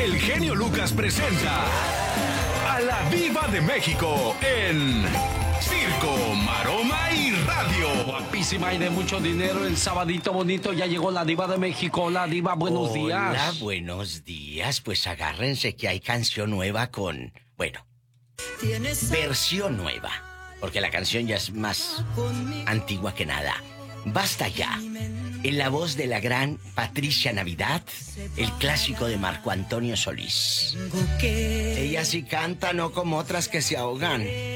el genio Lucas presenta a la Diva de México en Circo, Maroma y Radio. Guapísima y de mucho dinero, el sabadito bonito, ya llegó la Diva de México. Hola, Diva, buenos días. Hola, buenos días. Pues agárrense que hay canción nueva versión nueva. Porque la canción ya es más antigua que nada. Basta ya. En la voz de la gran Patricia Navidad, el clásico de Marco Antonio Solís. Ella sí canta, no como otras que se ahogan.